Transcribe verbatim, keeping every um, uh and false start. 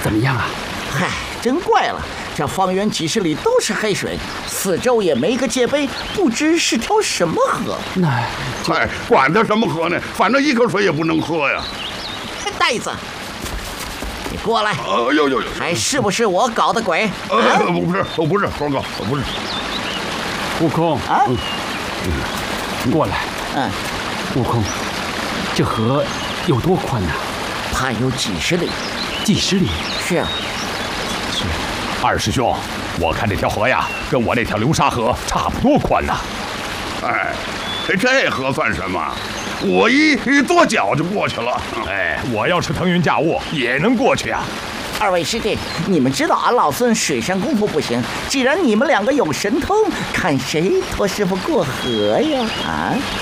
怎么样啊？ 嗨，真怪了，这方圆几十里都是黑水，四周也没个界碑，不知是条什么河。 那， 嗨，管它什么河呢？反正一口水也不能喝呀。 呆子，你过来！ 哎呦呦呦！ 还是不是我搞的鬼？ 呃， 啊、 不是，我不是，猴哥，我不是。 悟空啊， 嗯，过来。 嗯， 悟空，这河有多宽呢？ 怕有几十里。 几十里？ 是啊。 二师兄，我看这条河呀，跟我那条流沙河差不多宽呐。 哎，这河算什么？我一一跺脚就过去了。 哎，我要是腾云驾雾，也能过去啊。 二位师弟，你们知道俺老孙水上功夫不行，既然你们两个有神通，看谁托师傅过河呀？啊！